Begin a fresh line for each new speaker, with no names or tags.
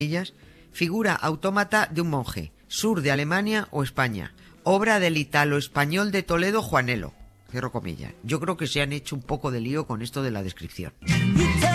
figura autómata de un monje, sur de Alemania o España, obra del italo-español de Toledo Juanelo, cierro comillas. Yo creo que se han hecho un poco de lío con esto de la descripción.